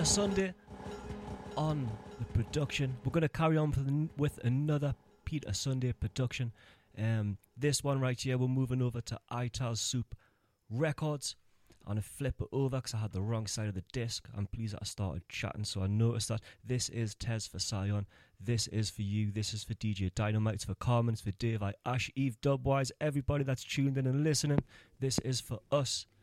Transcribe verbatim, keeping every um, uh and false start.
Peter Sunday on the production. We're going to carry on with, with another Peter Sunday production. Um, this one right here, we're moving over to Ital Soup Records. I'm going to flip it over because I had the wrong side of the disc. I'm pleased that I started chatting, so I noticed that. This is Tez for Sion. This is for you. This is for D J Dynamite. It's for Carmen. It's for Dave, I, Ash, Eve, Dubwise, everybody that's tuned in and listening. This is for us.